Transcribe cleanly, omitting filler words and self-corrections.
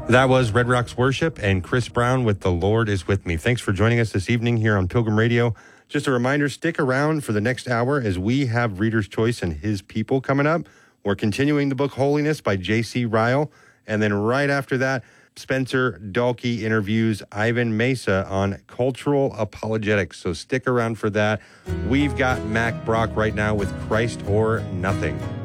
That was Red Rocks Worship and Chris Brown with The Lord is With Me. Thanks for joining us this evening here on Pilgrim Radio. Just a reminder, stick around for the next hour as we have Reader's Choice and His People coming up. We're continuing the book Holiness by J.C. Ryle. And then right after that, Spencer Dalkey interviews Ivan Mesa on cultural apologetics. So stick around for that. We've got Mac Brock right now with Christ or Nothing.